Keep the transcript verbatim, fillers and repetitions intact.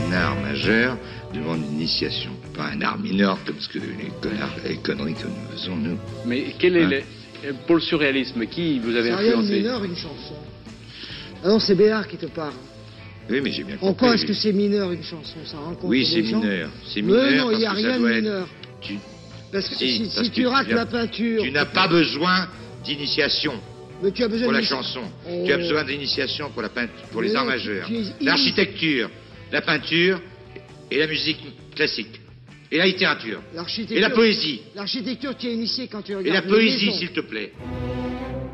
un art majeur devant une initiation. Pas un art mineur comme ce que les, connards, les conneries que nous faisons, nous. Mais quel est Hein le... Pour le surréalisme, qui vous avez C'est rien de influencé? mineur, une chanson. Ah non, c'est Béard qui te parle. Oui, mais j'ai bien compris. En quoi est-ce que c'est mineur, une chanson? Ça rencontre Oui, des c'est gens. mineur. C'est mineur. Mais non, il n'y a parce que ça rien de doit être- mineur. Tu... Parce que Si, si, parce si que tu rates viens- la peinture... Tu n'as pas besoin d'initiation Mais tu as besoin pour la de- chanson. Oh. Tu as besoin d'initiation pour, la peint... pour les Mais arts non, majeurs. tu es- L'architecture, la peinture et la musique classique. Et la littérature. L'architecture... Et la poésie. L'architecture, tu es initié quand tu regardes Et la les poésie, maisons. s'il te plaît.